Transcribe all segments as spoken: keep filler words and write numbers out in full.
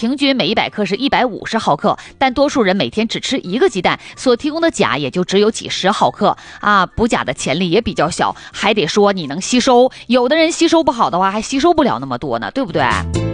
平均每一百克是一百五十毫克，但多数人每天只吃一个鸡蛋，所提供的钾也就只有几十毫克啊，补钾的潜力也比较小，还得说你能吸收，有的人吸收不好的话还吸收不了那么多呢，对不对？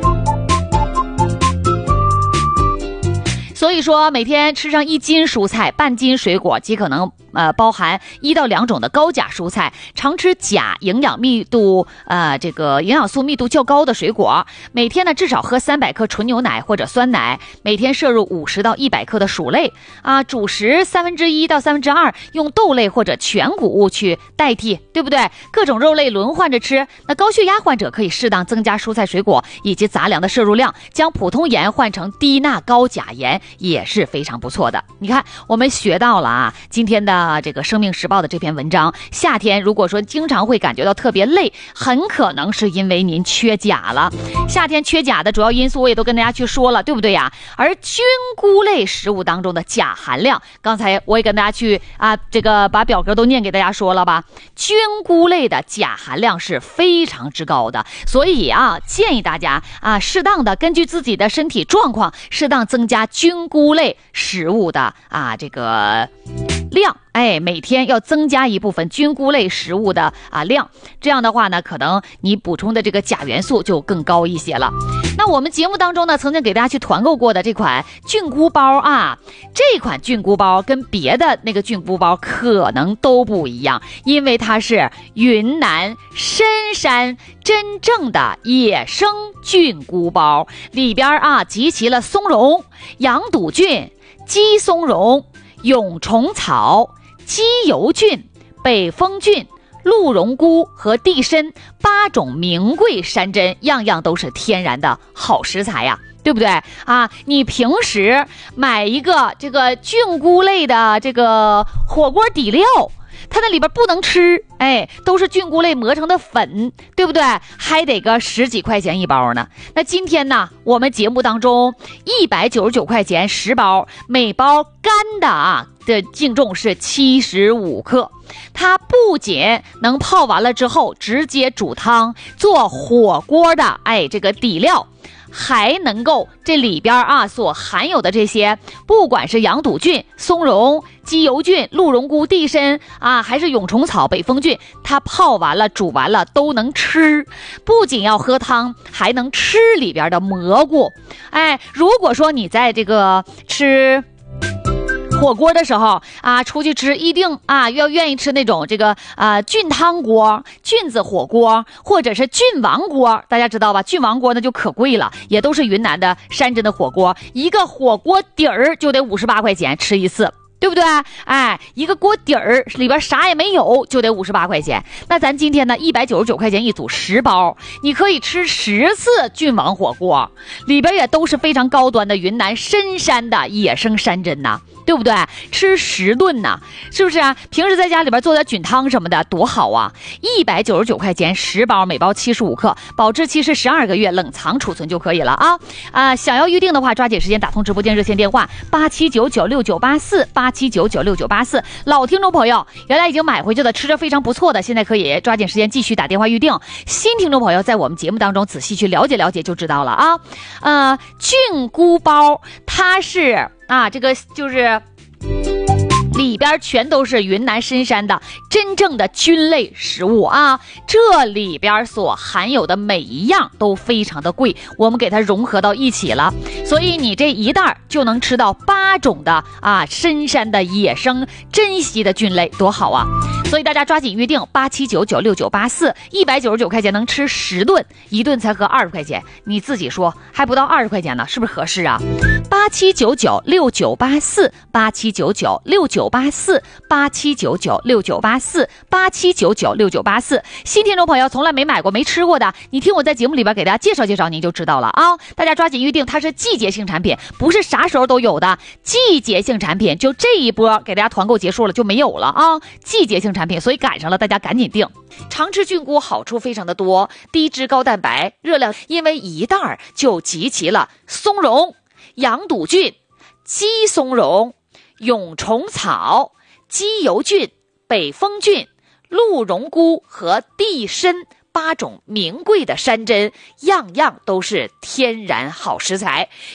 所以说每天吃上一斤蔬菜，半斤水果，即可能呃包含一到两种的高钾蔬菜，常吃钾营养密度呃这个营养素密度较高的水果，每天呢至少喝三百克纯牛奶或者酸奶，每天摄入五十到一百克的薯类啊，主食三分之一到三分之二用豆类或者全谷物去代替，对不对？各种肉类轮换着吃。那高血压患者可以适当增加蔬菜水果以及杂粮的摄入量，将普通盐换成低钠高钾盐也是非常不错的。你看我们学到了啊，今天的这个生命时报的这篇文章，夏天如果说经常会感觉到特别累，很可能是因为您缺钾了。夏天缺钾的主要因素我也都跟大家去说了，对不对呀？而菌菇类食物当中的钾含量，刚才我也跟大家去啊这个把表格都念给大家说了吧，菌菇类的钾含量是非常之高的，所以啊建议大家啊适当的根据自己的身体状况，适当增加菌菇类食物的啊这个量，哎，每天要增加一部分菌菇类食物的啊量，这样的话呢，可能你补充的这个钾元素就更高一些了。那我们节目当中呢，曾经给大家去团购过的这款菌菇包啊，这款菌菇包跟别的那个菌菇包可能都不一样，因为它是云南深山真正的野生菌菇包，里边啊集齐了松茸、羊肚菌、鸡松茸、蛹虫草、鸡油菌、北风菌、鹿茸菇和地参八种名贵山珍，样样都是天然的好食材呀，对不对啊？你平时买一个这个菌菇类的这个火锅底料，它那里边不能吃，哎，都是菌菇类磨成的粉，对不对？还得个十几块钱一包呢。那今天呢，我们节目当中一百九十九块钱十包，每包干的啊的净重是七十五克。它不仅能泡完了之后直接煮汤做火锅的，哎，这个底料。还能够这里边啊所含有的这些，不管是羊肚菌、松茸、鸡油菌、鹿茸菇、地参啊，还是蛹虫草、北风菌，它泡完了煮完了都能吃，不仅要喝汤，还能吃里边的蘑菇。哎，如果说你在这个吃火锅的时候啊，出去吃一定啊要愿意吃那种这个啊菌汤锅、菌子火锅，或者是菌王锅，大家知道吧？菌王锅那就可贵了，也都是云南的山珍的火锅，一个火锅底儿就得五十八块钱吃一次。对不对？哎，一个锅底儿里边啥也没有，就得五十八块钱。那咱今天呢，一百九十九块钱一组十包，你可以吃十次菌王火锅，里边也都是非常高端的云南深山的野生山珍呐，对不对？吃十顿呐，是不是啊？平时在家里边做点菌汤什么的，多好啊！一百九十九块钱十包，每包七十五克，保质期是十二个月，冷藏储存就可以了啊啊！想要预定的话，抓紧时间打通直播间热线电话八七九九六九八四八。八七九九六九八四，老听众朋友，原来已经买回去的，吃着非常不错的，现在可以抓紧时间继续打电话预定。新听众朋友，在我们节目当中仔细去了解了解就知道了啊。呃，菌菇包它是啊，这个就是里边全都是云南深山的真正的菌类食物啊，这里边所含有的每一样都非常的贵，我们给它融合到一起了，所以你这一袋就能吃到八种的啊深山的野生珍稀的菌类，多好啊！所以大家抓紧预定八七九九六九八四，一百九十九块钱能吃十顿，一顿才合二十块钱，你自己说还不到二十块钱呢，是不是合适啊？八七九九六九八四，八七九九六九八四，八七九九六九八四，八七九九六九八四。新听众朋友从来没买过没吃过的，你听我在节目里边给大家介绍介绍，您就知道了啊！大家抓紧预定，它是季节性产品，不是啥时候都有的，季节性产品就这一波给大家团购结束了就没有了啊！季节性产品，所以赶上了，大家赶紧订。常吃菌菇好处非常的多，低脂高蛋白，热量因为一袋就集齐了松茸、羊肚菌、鸡松茸、蛹虫草、鸡油菌、北风菌、鹿茸菇和地参八种名贵的山珍，样样都是天然好食材。